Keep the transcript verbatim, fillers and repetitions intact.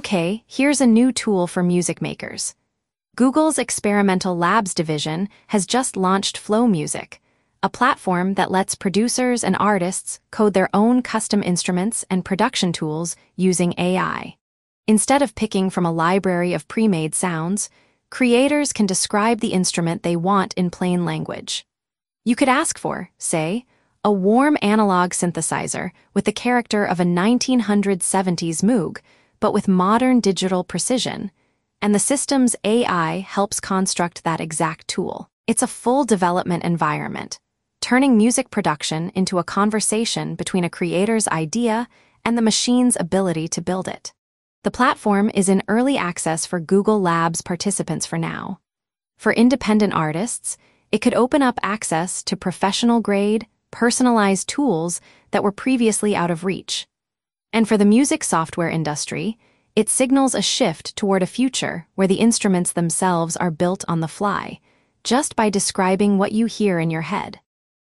Okay, here's a new tool for music makers. Google's Experimental Labs division has just launched Flow Music, a platform that lets producers and artists code their own custom instruments and production tools using A I. Instead of picking from a library of pre-made sounds, creators can describe the instrument they want in plain language. You could ask for, say, a warm analog synthesizer with the character of a nineteen seventies Moog, but with modern digital precision, and the system's A I helps construct that exact tool. It's a full development environment, turning music production into a conversation between a creator's idea and the machine's ability to build it. The platform is in early access for Google Labs participants for now. For independent artists, it could open up access to professional-grade, personalized tools that were previously out of reach. And for the music software industry, it signals a shift toward a future where the instruments themselves are built on the fly, just by describing what you hear in your head.